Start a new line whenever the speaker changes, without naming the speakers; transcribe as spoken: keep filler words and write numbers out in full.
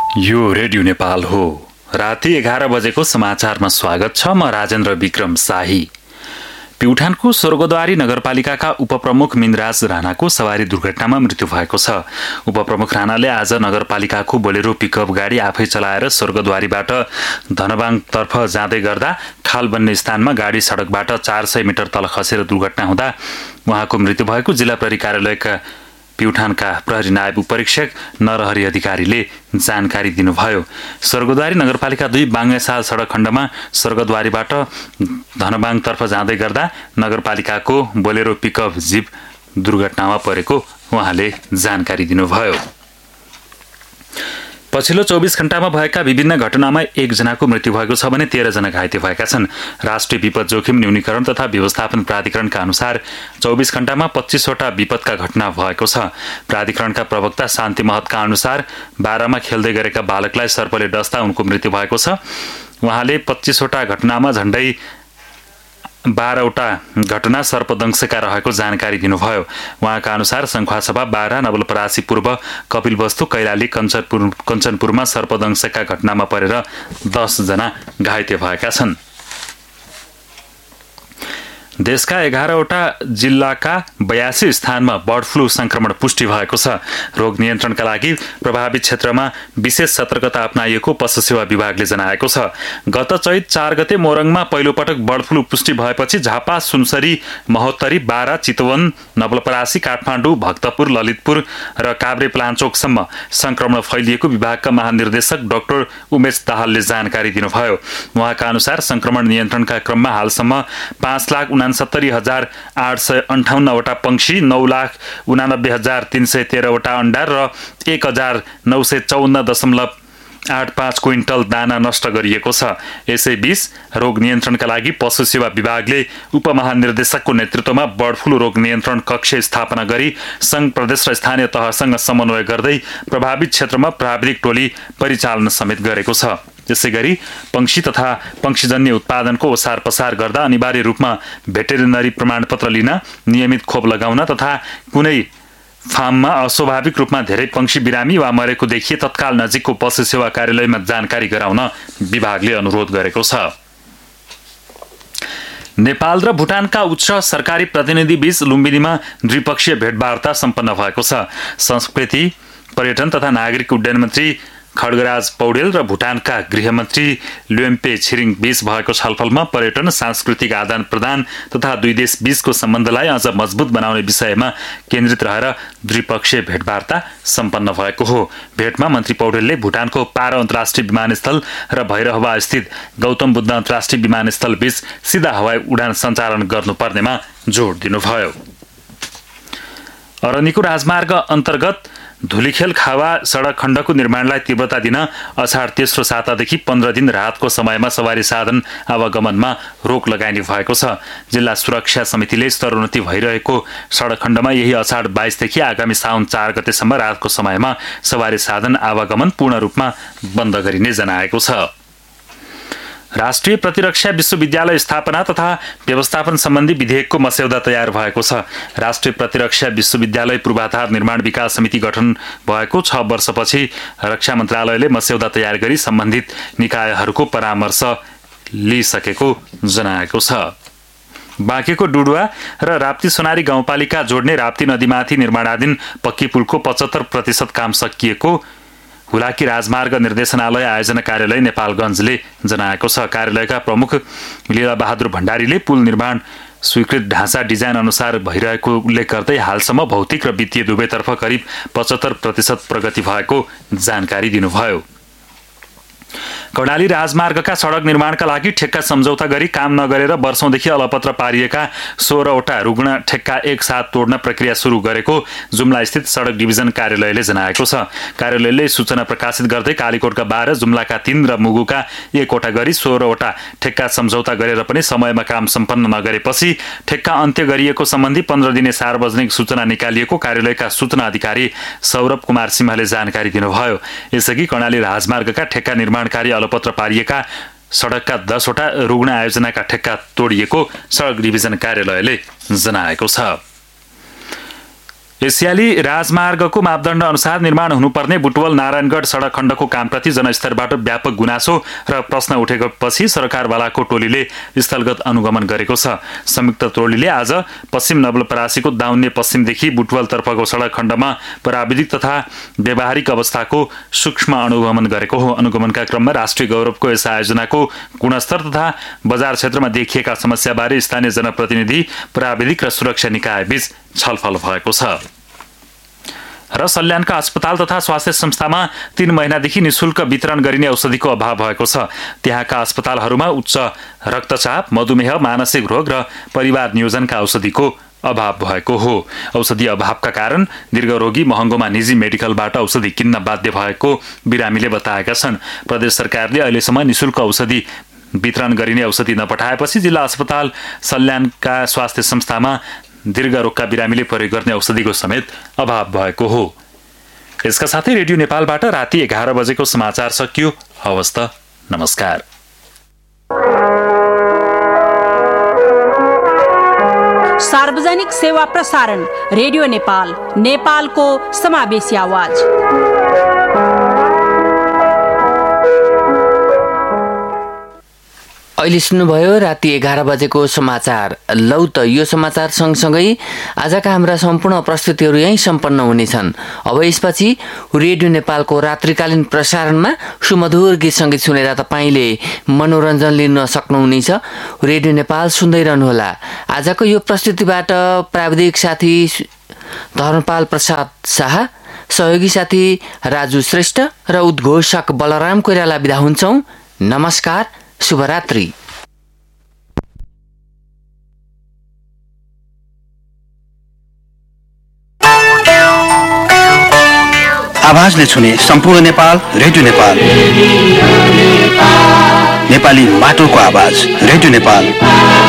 यो रेडियो नेपाल हो। राति एघार बजेको समाचारमा स्वागत छ। म राजेन्द्र विक्रम शाही। प्युठानको स्वर्गद्वारी नगरपालिकाका उपप्रमुख मिनराज राणाको सवारी दुर्घटनामा मृत्यु भएको छ। उपप्रमुख राणाले आज नगरपालिकाको बोलेरो पिकअप गाडी आफै चलाएर स्वर्गद्वारीबाट धनबाङतर्फ जाँदै गर्दा खाल बन्ने स्थानमा गाडी सडकबाट चार सय मिटर तल खसेर दुर्घटना हुँदा उहाँको मृत्यु भएको जिल्ला प्रहरी कार्यालयका प्युठानका प्रहरी नायब उपरीक्षक नरहरि अधिकारीले जानकारी दिनुभयो। स्वर्गद्वारी नगरपालिका दुई बाङ्गेसाल सडक खण्डमा स्वर्गद्वारीबाट धनबाङतर्फ जाँदै गर्दा नगरपालिकाको बोलेरो पिकअप जिप दुर्घटनामा परेको उहाँले जानकारी दिनुभयो। पछिल्लो चौबिस घण्टामा भएका विभिन्न घटनामा एकजनाको मृत्यु भएको छ भने तेह्रजना घाइते भएका छन्। राष्ट्रिय विपद जोखिम न्यूनीकरण तथा व्यवस्थापन प्राधिकरणका अनुसार चौबिस घण्टामा पच्चीसवटा विपदका घटना भएको छ। प्राधिकरणका प्रवक्ता शान्ति महतका अनुसार बाह्रमा खेल्दै गरेका बालकलाई सर्पले डस्दा उनको मृत्यु भएको छ। उहाँले पच्चीसवटा घटनामा झण्डै बाह्रवटा घटना सर्पदंशका रहेको जानकारी दिनुभयो। उहाँका अनुसार सङ्खुवासभा बाह्र, नवलपरासी पूर्व, कपिलवस्तु, कैलाली, कञ्चनपुर कञ्चनपुरमा सर्पदंशका घटनामा परेर दसजना घाइते भएका छन्। देशका एघारवटा जिल्लाका बयासी स्थानमा बर्ड फ्लू संक्रमण पुष्टि भएको छ। रोग नियन्त्रणका लागि प्रभावित क्षेत्रमा विशेष सतर्कता अपनाइएको पशु सेवा विभागले जनाएको छ। गत चैत चार गते मोरङमा पहिलोपटक बर्ड फ्लू पुष्टि भएपछि झापा, सुनसरी, महोत्तरी, बारा, चितवन, नवलपरासी, काठमाडौँ, भक्तपुर, ललितपुर र काभ्रे प्लाञ्चोकसम्म संक्रमण फैलिएको विभागका महानिर्देशक डाक्टर उमेश दाहालले जानकारी दिनुभयो। उहाँका अनुसार संक्रमण नियन्त्रणका क्रममा हालसम्म पाँच लाख उनासत्तरी हजार आठ सय अन्ठाउन्नवटा पंक्षी, नौ लाख उनानब्बे हजार तीन सय तेह्रवटा अण्डा र एक हजार नौ सय चौन्न दशमलव आठ पाँच क्विन्टल दाना नष्ट गरिएको छ। यसैबीच रोग नियन्त्रणका लागि पशु सेवा विभागले उपमहानिर्देशकको नेतृत्वमा बर्ड फ्लू रोग नियन्त्रण कक्ष स्थापना गरी संघ, प्रदेश र स्थानीय तहसँग समन्वय गर्दै प्रभावित क्षेत्रमा प्राविधिक टोली परिचालन समेत गरेको छ। त्यसै गरी पंक्षी तथा पंक्षीजन्य उत्पादनको ओसार पसार गर्दा अनिवार्य रूपमा भेटेरिनरी प्रमाणपत्र लिन, नियमित खोप लगाउन तथा कुनै फार्ममा अस्वाभाविक रूपमा धेरै पंक्षी बिरामी वा मरेको देखिए तत्काल नजिकको पशु सेवा कार्यालयमा जानकारी गराउन विभागले अनुरोध गरेको छ। नेपाल र भुटानका उच्च सरकारी प्रतिनिधि बीच लुम्बिनीमा द्विपक्षीय भेटवार्ता सम्पन्न भएको छ। संस्कृति, पर्यटन तथा नागरिक उड्डयन मन्त्री खड्गराज पौडेल र भुटानका गृहमन्त्री ल्युम्पे छिरिङ बीच भएको छलफलमा पर्यटन, सांस्कृतिक आदान प्रदान तथा दुई देश बीचको सम्बन्धलाई अझ मजबुत बनाउने विषयमा केन्द्रित रहेर द्विपक्षीय भेटवार्ता सम्पन्न भएको हो। भेटमा मन्त्री पौडेलले भुटानको पारो अन्तर्राष्ट्रिय विमानस्थल र भैरहवा स्थित गौतम बुद्ध अन्तर्राष्ट्रिय विमानस्थल बीच सिधा हवाई उडान सञ्चालन गर्नुपर्नेमा जोड दिनुभयो। अरनिको राजमार्ग अन्तर्गत धुलीखेल खावा सडक खण्डको निर्माणलाई तीव्रता दिन असाढ तेस्रो सातादेखि पन्ध्र दिन रातको समयमा सवारी साधन आवागमनमा रोक लगाइने भएको छ। जिल्ला सुरक्षा समितिले स्तरोन्नति भइरहेको सडक खण्डमा यही असाढ बाइसदेखि आगामी साउन चार गतेसम्म रातको समयमा सवारी साधन आवागमन पूर्ण रूपमा बन्द गरिने जनाएको छ। राष्ट्रिय प्रतिरक्षा विश्वविद्यालय स्थापना तथा व्यवस्थापन सम्बन्धी विधेयकको मस्यौदा तयार भएको छ। राष्ट्रिय प्रतिरक्षा विश्वविद्यालय पूर्वाधार निर्माण विकास समिति गठन भएको छ वर्षपछि रक्षा मन्त्रालयले मस्यौदा तयार गरी सम्बन्धित निकायहरूको परामर्श लिइसकेको जनाएको छ। बाँकेको डुडुवा र राप्ती सोनारी गाउँपालिका जोड्ने राप्ती नदीमाथि निर्माणाधीन पक्की पुलको पचहत्तर प्रतिशत काम सकिएको हुलाकी राजमार्ग निर्देशनालय आयोजना कार्यालय नेपालगञ्जले जनाएको छ। कार्यालयका प्रमुख लीला बहादुर भण्डारीले पुल निर्माण स्वीकृत ढाँचा डिजाइन अनुसार भइरहेको उल्लेख गर्दै हालसम्म भौतिक र वित्तीय दुवैतर्फ करिब पचहत्तर प्रतिशत प्रगति भएको जानकारी दिनुभयो। कर्णाली राजमार्गका सडक निर्माणका लागि ठेक्का सम्झौता गरी काम नगरेर वर्षौंदेखि अलपत्र पारिएका सोह्रवटा रुग्ण ठेक्का एक साथ तोड्न प्रक्रिया सुरु गरेको जुम्ला स्थित सडक डिभिजन कार्यालयले जनाएको छ। कार्यालयले सूचना प्रकाशित गर्दै कालीकोटका बाह्र, जुम्लाका तीन र मुगुका एकवटा गरी सोह्रवटा ठेक्का सम्झौता गरेर पनि समयमा काम सम्पन्न नगरेपछि ठेक्का अन्त्य गरिएको सम्बन्धी पन्ध्र दिने सार्वजनिक सूचना निकालिएको कार्यालयका सूचना अधिकारी सौरभ कुमार सिंहले जानकारी दिनुभयो। यसअघि कर्णाली राजमार्गका ठेक्का निर्माणकारी अलपत्र पारिएका सडकका दसवटा रुग्ण आयोजनाका ठेक्का तोडिएको सडक डिभिजन कार्यालयले जनाएको छ। एसियाली राजमार्गको मापदण्ड अनुसार निर्माण हुनुपर्ने बुटवल नारायणगढ सडक खण्डको कामप्रति जनस्तरबाट व्यापक गुनासो र प्रश्न उठेपछि सरकारवालाको टोलीले स्थलगत अनुगमन गरेको छ। संयुक्त टोलीले आज पश्चिम नवलपरासीको दाउन्ने पश्चिमदेखि बुटवलतर्फको सडक खण्डमा प्राविधिक तथा व्यावहारिक अवस्थाको सूक्ष्म अनुगमन गरेको हो। अनुगमनका क्रममा राष्ट्रिय गौरवको यस आयोजनाको गुणस्तर तथा बजार क्षेत्रमा देखिएका समस्याबारे स्थानीय जनप्रतिनिधि, प्राविधिक र सुरक्षा निकायबीच छलफल भएको छ। र सल्यानका अस्पताल तथा स्वास्थ्य संस्थामा तीन महिनादेखि निशुल्क वितरण गरिने औषधिको अभाव भएको छ। त्यहाँका अस्पतालहरूमा उच्च रक्तचाप, मधुमेह, मानसिक रोग र परिवार नियोजनका औषधिको अभाव भएको हो। औषधि अभावका कारण दीर्घरोगी महँगोमा निजी मेडिकलबाट औषधि किन्न बाध्य भएको बिरामीले बताएका छन्। प्रदेश सरकारले अहिलेसम्म निशुल्क औषधि वितरण गरिने औषधि नपठाएपछि जिल्ला अस्पताल सल्यानका स्वास्थ्य संस्थामा दीर्घरोगका बिरामीले प्रयोग गर्ने औषधिको समेत अभाव भएको हो। यसका साथै रेडियो नेपालबाट राति एघार बजेको समाचार सकियो। हवस् त, नमस्कार।
सार्वजनिक सेवा प्रसारण रेडियो नेपाल, नेपालको समावेशी आवाज।
अहिले सुन्नुभयो राति एघार बजेको समाचार। लौ त यो समाचार सँगसँगै आजका हाम्रा सम्पूर्ण प्रस्तुतिहरू यहीँ सम्पन्न हुनेछन्। अब यसपछि रेडियो नेपालको रात्रिकालीन प्रसारणमा सुमधुर गीत सङ्गीत सुनेर तपाईँले मनोरञ्जन लिन सक्नुहुनेछ। रेडियो नेपाल सुन्दै रहनुहोला। आजको यो प्रस्तुतिबाट प्राविधिक साथी धर्मपाल प्रसाद शाह, सहयोगी साथी राजु श्रेष्ठ र उद्घोषक बलराम कोइराला बिदा हुन्छौँ। नमस्कार, शुभरात्रि।
आवाजले छुने सम्पूर्ण नेपाल रेडियो नेपाल। नेपाली माटोको आवाज रेडियो नेपाल।